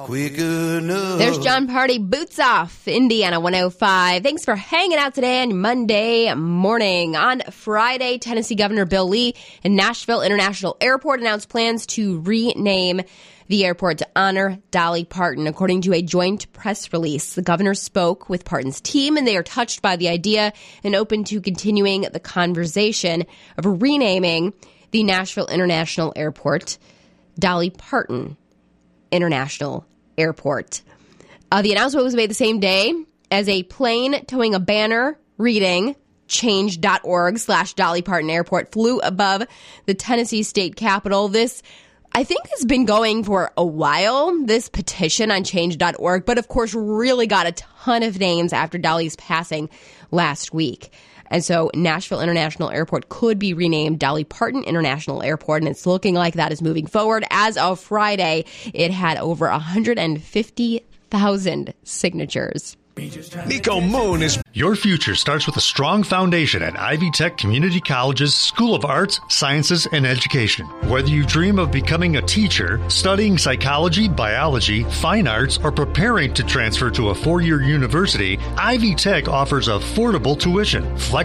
Quick enough. There's John Party, Boots Off, Indiana 105. Thanks for hanging out today on Monday morning. On Friday, Tennessee Governor Bill Lee and Nashville International Airport announced plans to rename the airport to honor Dolly Parton. According to a joint press release, the governor spoke with Parton's team, and they are touched by the idea and open to continuing the conversation of renaming the Nashville International Airport Dolly Parton International Airport. The announcement was made the same day as a plane towing a banner reading change.org/Dolly Parton Airport flew above the Tennessee state capitol. This, I think, has been going for a while, this petition on change.org, but of course really got a ton of names after Dolly's passing last week. And so Nashville International Airport could be renamed Dolly Parton International Airport, and it's looking like that is moving forward. As of Friday, it had over 150,000 signatures. Nico Moon is... Your future starts with a strong foundation at Ivy Tech Community College's School of Arts, Sciences, and Education. Whether you dream of becoming a teacher, studying psychology, biology, fine arts, or preparing to transfer to a four-year university, Ivy Tech offers affordable tuition,